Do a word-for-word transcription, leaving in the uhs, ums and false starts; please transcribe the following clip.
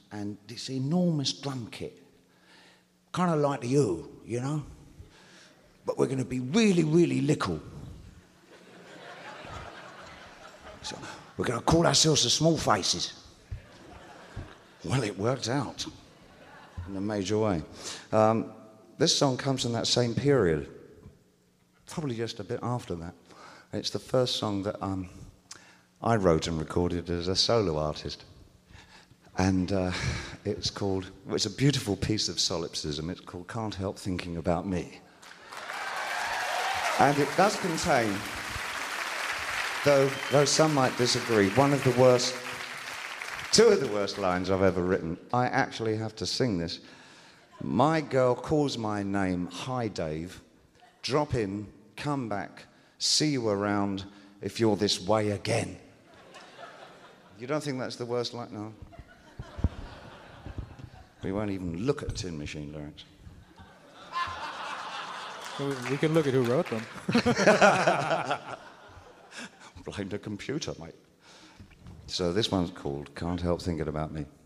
and this enormous drum kit, kind of like the Who, you know? But we're going to be really, really little. So we're going to call ourselves the Small Faces. Well, it worked out in a major way. Um, this song comes from that same period, probably just a bit after that. It's the first song that um, I wrote and recorded as a solo artist. And uh, it's called, well, it's a beautiful piece of solipsism. It's called Can't Help Thinking About Me. And it does contain, though, though some might disagree, one of the worst, two of the worst lines I've ever written. I actually have to sing this. My girl calls my name, hi Dave, drop in, come back, see you around if you're this way again. You don't think that's the worst line? No. We won't even look at Tin Machine lyrics. We can look at who wrote them. Blame the computer, mate. So this one's called Can't Help Thinking About Me.